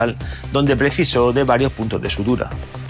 donde precisó de varios puntos de sutura.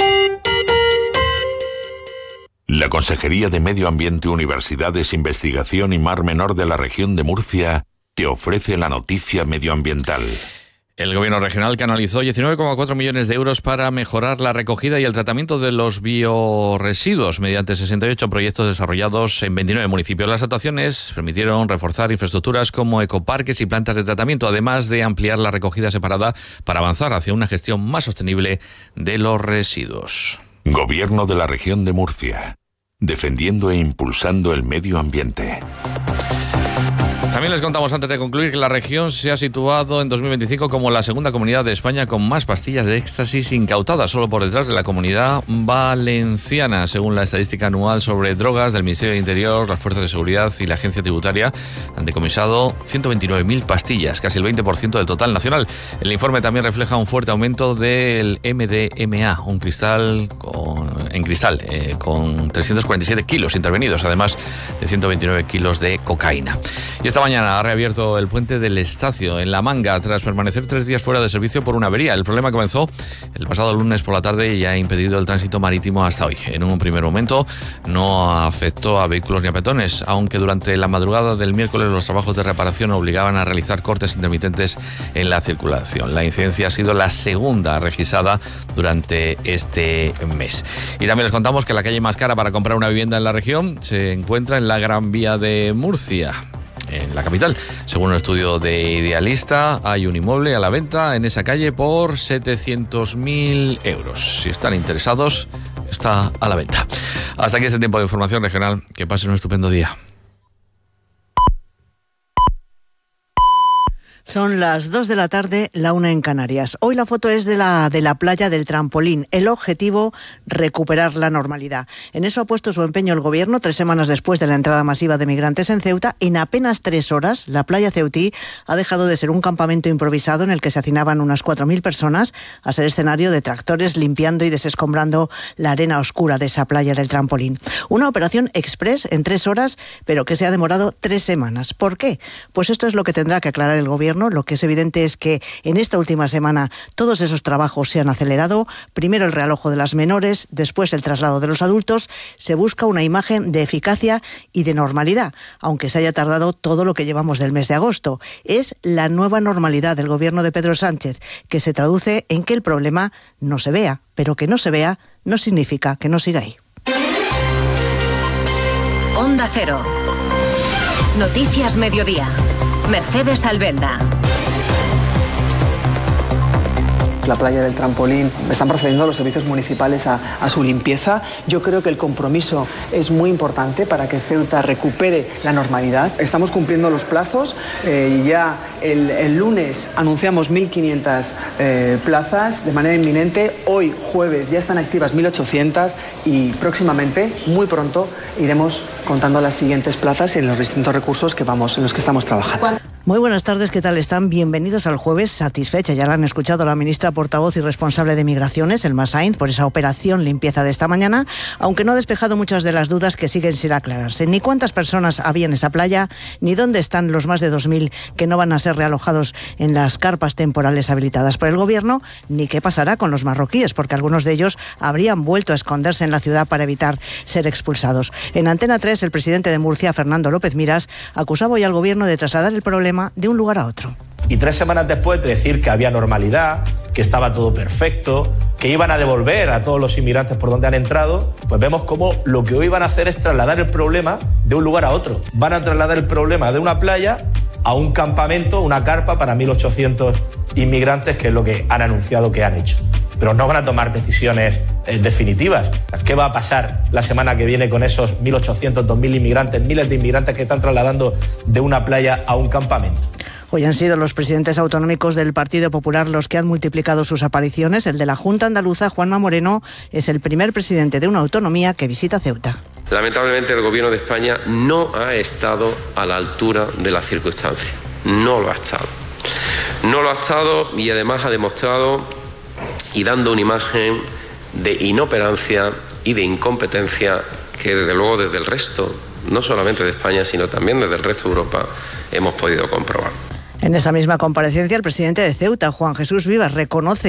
La Consejería de Medio Ambiente, Universidades, Investigación y Mar Menor de la región de Murcia te ofrece la noticia medioambiental. El Gobierno regional canalizó 19,4 millones de euros para mejorar la recogida y el tratamiento de los biorresiduos mediante 68 proyectos desarrollados en 29 municipios. Las actuaciones permitieron reforzar infraestructuras como ecoparques y plantas de tratamiento, además de ampliar la recogida separada para avanzar hacia una gestión más sostenible de los residuos. Gobierno de la región de Murcia, defendiendo e impulsando el medio ambiente. También les contamos antes de concluir que la región se ha situado en 2025 como la segunda comunidad de España con más pastillas de éxtasis incautadas, solo por detrás de la Comunidad Valenciana. Según la estadística anual sobre drogas del Ministerio del Interior, las fuerzas de seguridad y la agencia tributaria han decomisado 129.000 pastillas, casi el 20% del total nacional. El informe también refleja un fuerte aumento del MDMA, un cristal con 347 kilos intervenidos, además de 129 kilos de cocaína. Y esta mañana ha reabierto el puente del Estacio en La Manga tras permanecer 3 días fuera de servicio por una avería. El problema comenzó el pasado lunes por la tarde y ha impedido el tránsito marítimo hasta hoy. En un primer momento no afectó a vehículos ni a peatones, aunque durante la madrugada del miércoles los trabajos de reparación obligaban a realizar cortes intermitentes en la circulación. La incidencia ha sido la segunda registrada durante este mes. Y también les contamos que la calle más cara para comprar una vivienda en la región se encuentra en la Gran Vía de Murcia, en la capital. Según un estudio de Idealista, hay un inmueble a la venta en esa calle por 700.000 euros. Si están interesados, está a la venta. Hasta aquí este tiempo de información regional. Que pasen un estupendo día. Son las 2 de la tarde, la 1 en Canarias. Hoy la foto es de la playa del Trampolín. El objetivo, recuperar la normalidad. En eso ha puesto su empeño el Gobierno 3 semanas después de la entrada masiva de migrantes en Ceuta. En apenas 3 horas, la playa ceutí ha dejado de ser un campamento improvisado en el que se hacinaban unas 4.000 personas a ser escenario de tractores limpiando y desescombrando la arena oscura de esa playa del Trampolín. Una operación express en 3 horas, pero que se ha demorado 3 semanas. ¿Por qué? Pues esto es lo que tendrá que aclarar el Gobierno. Lo que es evidente es que en esta última semana todos esos trabajos se han acelerado. Primero el realojo de las menores, después el traslado de los adultos. Se busca una imagen de eficacia y de normalidad, aunque se haya tardado todo lo que llevamos del mes de agosto. Es la nueva normalidad del Gobierno de Pedro Sánchez, que se traduce en que el problema no se vea, pero que no se vea no significa que no siga ahí. Onda Cero. Noticias Mediodía. Mercedes Alvenda. La playa del Trampolín, están procediendo los servicios municipales a su limpieza. Yo creo que el compromiso es muy importante para que Ceuta recupere la normalidad. Estamos cumpliendo los plazos. Ya el lunes anunciamos 1.500 plazas de manera inminente. Hoy, jueves, ya están activas 1.800 y próximamente, muy pronto, iremos contando las siguientes plazas en los distintos recursos en los que estamos trabajando. Muy buenas tardes, ¿qué tal están? Bienvenidos al Jueves. Satisfecha, ya la han escuchado la ministra portavoz y responsable de Migraciones, Elma Sainz, por esa operación limpieza de esta mañana, aunque no ha despejado muchas de las dudas que siguen sin aclararse. Ni cuántas personas había en esa playa, ni dónde están los más de 2.000 que no van a ser realojados en las carpas temporales habilitadas por el Gobierno, ni qué pasará con los marroquíes, porque algunos de ellos habrían vuelto a esconderse en la ciudad para evitar ser expulsados. En Antena 3, el presidente de Murcia, Fernando López Miras, acusaba hoy al Gobierno de trasladar el problema de un lugar a otro. Y 3 semanas después de decir que había normalidad, que estaba todo perfecto, que iban a devolver a todos los inmigrantes por donde han entrado, pues vemos cómo lo que hoy van a hacer es trasladar el problema de un lugar a otro. Van a trasladar el problema de una playa a un campamento, una carpa para 1.800 inmigrantes, que es lo que han anunciado que han hecho. Pero no van a tomar decisiones definitivas. ¿Qué va a pasar la semana que viene con esos 1.800, 2.000 inmigrantes, miles de inmigrantes que están trasladando de una playa a un campamento? Hoy han sido los presidentes autonómicos del Partido Popular los que han multiplicado sus apariciones. El de la Junta Andaluza, Juanma Moreno, es el primer presidente de una autonomía que visita Ceuta. Lamentablemente el Gobierno de España no ha estado a la altura de las circunstancias. No lo ha estado. No lo ha estado y además ha demostrado y dando una imagen de inoperancia y de incompetencia que desde luego desde el resto, no solamente de España, sino también desde el resto de Europa, hemos podido comprobar. En esa misma comparecencia, el presidente de Ceuta, Juan Jesús Vivas, reconoce